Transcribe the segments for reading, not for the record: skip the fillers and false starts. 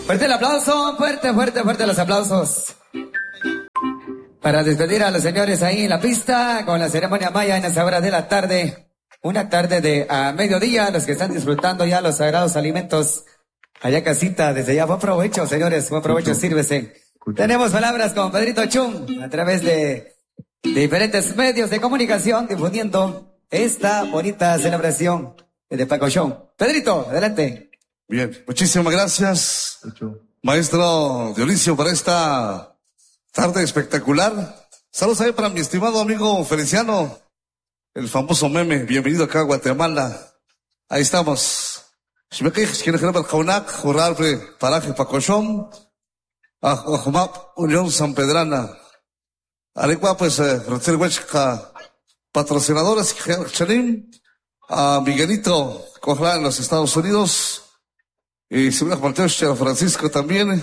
Fuerte el aplauso, fuerte, fuerte, fuerte los aplausos. Para despedir a los señores ahí en la pista con la ceremonia maya en esa hora de la tarde. Una tarde de a mediodía, los que están disfrutando ya los sagrados alimentos. Allá casita, desde allá, buen provecho, señores, buen provecho, sírvese. Tenemos palabras con Pedrito Chung a través de diferentes medios de comunicación difundiendo esta bonita celebración de Paco Show. Pedrito, adelante. Bien, muchísimas gracias, maestro Dionisio, para esta tarde espectacular. Saludos ahí para mi estimado amigo Feliciano, el famoso meme. Bienvenido acá a Guatemala. Ahí estamos. Paraje Paco Show, Unión San Pedrana. Aregua, pues, patrocinadores, a Miguelito Cojla en los Estados Unidos, y Silvia Mateo Francisco también,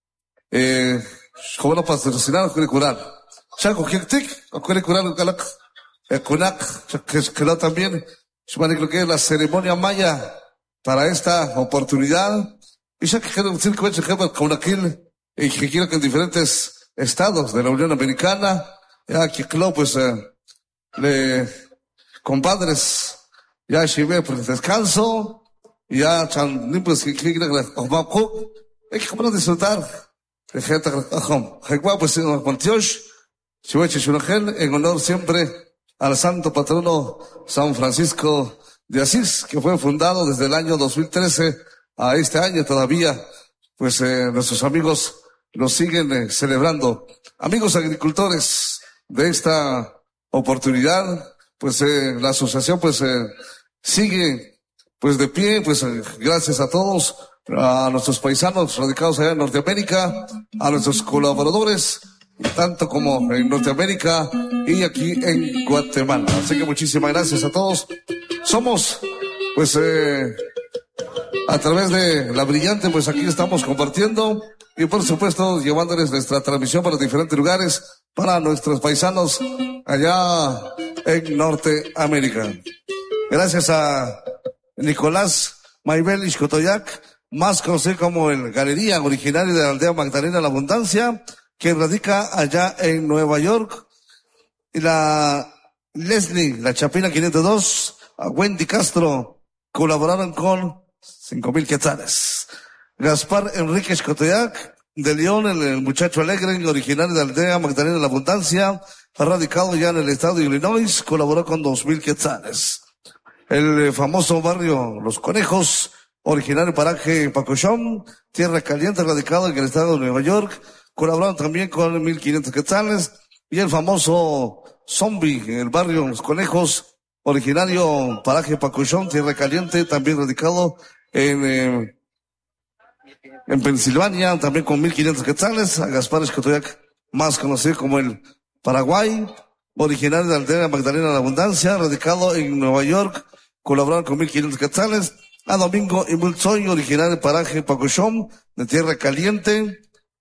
como patrocinar, quiere curar. Chaco Kiktik, quiere curar el Galac, Kunak, que no también, creo que es la ceremonia maya para esta oportunidad. Y ya que quiero decir que con aquel, y que quiero que en diferentes estados de la Unión Americana, ya que claro, pues, compadres, ya llevé pues descanso, ya chan limpios que quieren hay que como disfrutar de gente pues en Montioch, en honor siempre al santo patrono San Francisco de Asís, que fue fundado desde el año 2013 a este año todavía, pues nuestros amigos lo siguen celebrando. Amigos agricultores de esta oportunidad, pues la asociación pues sigue pues de pie, pues gracias a todos, a nuestros paisanos radicados allá en Norteamérica, a nuestros colaboradores, tanto como en Norteamérica y aquí en Guatemala. Así que muchísimas gracias a todos. Somos pues a través de La Brillante, pues aquí estamos compartiendo y por supuesto llevándoles nuestra transmisión para diferentes lugares, para nuestros paisanos allá en Norteamérica. Gracias a Nicolás Maybel Ixcotoyac, más conocido como el Galería, originario de la aldea Magdalena La Abundancia, que radica allá en Nueva York. Y la Leslie, la Chapina 502, a Wendy Castro, colaboraron con 5,000 quetzales. Gaspar Enrique Ixcotoyac, de León, el muchacho alegre, originario de la aldea Magdalena La Abundancia, radicado ya en el estado de Illinois, colaboró con 2,000 quetzales. El famoso barrio Los Conejos, originario paraje Pacochón, Tierra Caliente, radicado en el estado de Nueva York, colaboraron también con 1,500 quetzales. Y el famoso Zombie, el barrio Los Conejos, originario paraje Pacochón, Tierra Caliente, también radicado en Pensilvania, también con 1,500 quetzales. A Gaspar Ixcotoyac, más conocido como el Paraguay, originario de la aldea Magdalena La Abundancia, radicado en Nueva York, colaboraron con 1,500 quetzales. A Domingo Imulzoy, originario de paraje Pacochón, de Tierra Caliente,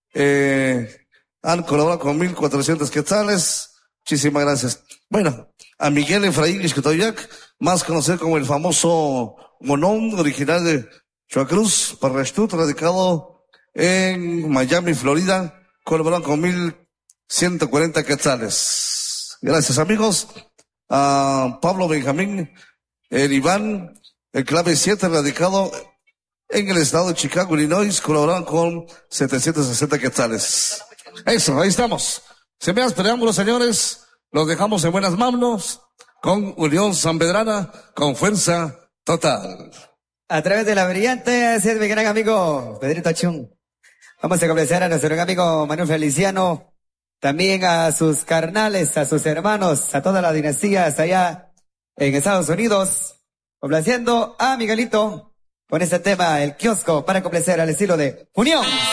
han colaborado con 1,400 quetzales. Muchísimas gracias. Bueno, a Miguel Efraín Ixcotoyac, más conocido como el famoso Monón, originario de Chuacruz, Parrastut, radicado en Miami, Florida, colaboraron con 1,140 quetzales. Gracias, amigos. A Pablo Benjamín, el Iván, el clave 7, radicado en el estado de Chicago, Illinois, colaboraron con 760 quetzales. Eso, ahí estamos. Sin más preámbulos, señores, los dejamos en buenas manos con Unión San Pedrana, con fuerza total. A través de La Brillante, así es mi gran amigo Pedrito Chung. Vamos a complacer a nuestro gran amigo Manuel Feliciano, también a sus carnales, a sus hermanos, a toda la dinastía hasta allá en Estados Unidos, complaciendo a Miguelito con este tema, El Kiosco, para complacer al estilo de Unión